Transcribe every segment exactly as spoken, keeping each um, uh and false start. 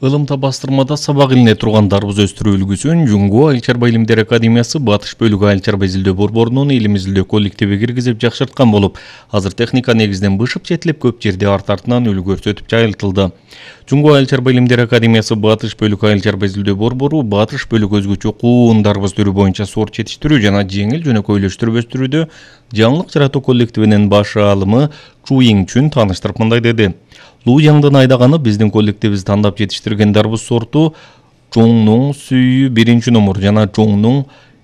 Ылымта бастырмада сабак илине турган дарбыз өстүрүү үлгүсүн Жуңгу Айыл чарба илимдер академиясы Батыш бөлүгү айыл чарба изилдөө борборунун илим изилдөө коллективи киргизип жакшырткан болуп, азыр техника негизден бышып четилип көп жерде арт артынан үлгү көрсөтүп жайылтылды. Жуңгу Айыл чарба илимдер академиясы Батыш бөлүгү айыл чарба изилдөө борбору Батыш бөлүгү өзгөчө куун дарбыз түрү боюнча сорт жетиштирүү жана жеңил жөнөкөйлөштүрүп өстүрүүдө жаңылык жаратуу коллективинин баш аалымы Чу Иңчүн тааныштырып мындай деди. Луу жаңдын айдаганы биздин коллективибиз тандап жетиштирген дарбыз сорту Чоңнуң сүйү биринчи номер жана Чоңнуң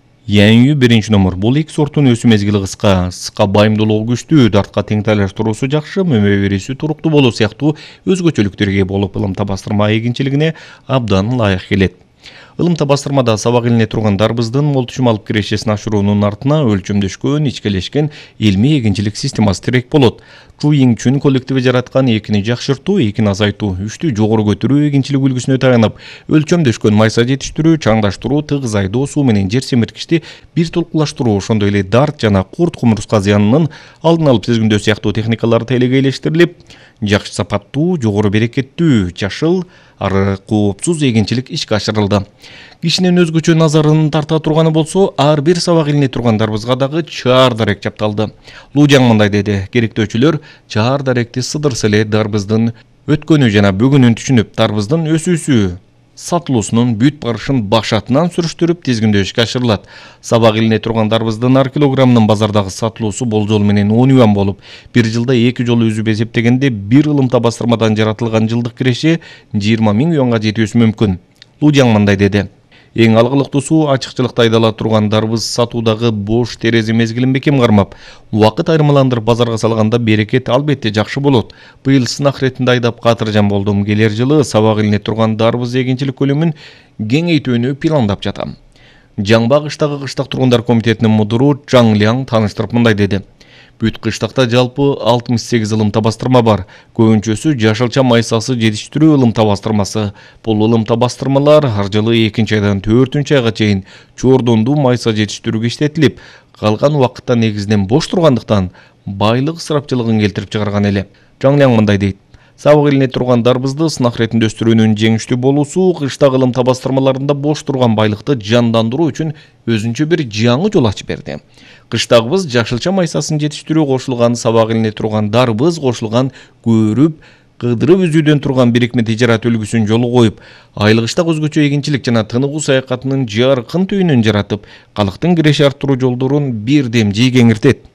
Янью биринчи номер. Бул эки сорттун өсүү мезгили кыска, сыска байымдуулугу күчтүү, дартка тең тайлаштыруусу жакшы, мөмө берүүсү туруктуу болуу сыяктуу өзгөчөлүктөргө болуп, ылымта бастырма эгинчилигине абдан ылайык келет. Ылымта бастырмада сабак илине турган дарбыздын мол түшүм алып кирешесин ашыруунун артына өлчөмдөшкөн, ичкелешкен илмий эгинчилик системасы тирек болот. Чу Иңчүн коллективи жараткан экини жакшыртуу, экини азайтуу, үчтү жогору көтөрүү эгинчилик үлгүсүнө таянып, өлчөмдөшкөн майса жетиштирүү, чаңдаштыруу, тыгыз айдоо, суу менен жер семирткичти бир толкулаштыруу, ошондой эле дарт жана курт кумурска зыянынын алдын алып тизгиндөө сыяктуу техникалар телегейлештирилип, жакшы сапаттуу, жогору берекеттүү, жашыл, ары коопсуз эгинчилик ишке ашырылды. Кишинин өзгөчө назарын тарта турганы болсо, ар бир сабак илине турган дарбызга дагы чаар дарек чапталды. Луу жаң мындай деди: керектөөчүлөр чаар даректи сыдырса эле дарбыздын өткөнү жана бүгүнүн түшүнүп, дарбыздын өсүүсү, сатылуусунун бүт барышын башатынан сүрүштүрүп тизгиндөө ишке ашырылат. Сабак илине турган дарбыздын ар килограммынын базардагы сатылуусу болжол менен он юан болуп, бир жылда эки жолу үзүп эсептегенде бир ылымта бастырмадан жаратылган жылдык киреше жыйырма миң юанга жетүүсү мүмкүн. Луу жаң мындай деди: эң алгылыктуусу ачыкчылыкта айдала турган дарбыз сатуудагы бош терезе мезгилин бекем кармап, убакыт айырмаландырып базарга салганда берекет албетте жакшы болот. Быйыл сынак иретинде айдап катыржан болдум. Келер жылы сабак илине турган дарбыз эгинчилик көлөмүн кеңейтүүнү пландап жатам. Жаңба кыштагы кыштак тургундар комитетинин мудуру Чаң Ляң тааныштырып мындай деди: бүт кыштакта жалпы алтымыш сегиз ылымта бастырма бар. Көбүнчөсү жашылча майсасы жетиштирүү ылымта бастырмасы. Бул ылымта бастырмалар ар жылы экинчи айдан төртүнчү айга чейин чордондуу майса жетиштирүүгө иштетилип, калган убакытта негизден бош тургандыктан байлык ысырапчылыгын келтирип чыгарган эле. Чаң Ляң мындай дейт: сабак илине турган дарбызды сынак иретинде өстүрүүнүн жеңиштүү болуусу кыштак ылымта бастырмаларында бош турган байлыкты жандандыруу үчүн өзүнчө бир жаңы жол ачып берди. Кыштагыбыз жашылча майсасын жетиштирүү кошулган, сабак илине турган дарбыз кошулган, көрүп, кыдырып үзүүдөн турган бирикме тижарат үлгүсүн жолу коюп, айылгыштак өзгөчө эгинчилик жана тыныгуу саякатынын жаркын түйүнүн жаратып, калктын киреше арттыруу жолдорун бирдем жий кеңиртет.